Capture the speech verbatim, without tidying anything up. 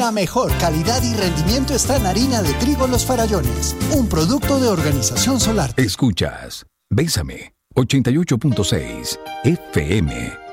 La mejor calidad y rendimiento está en harina de trigo Los Farallones, un producto de Organización Solar. Escuchas Bésame ochenta y ocho punto seis F M.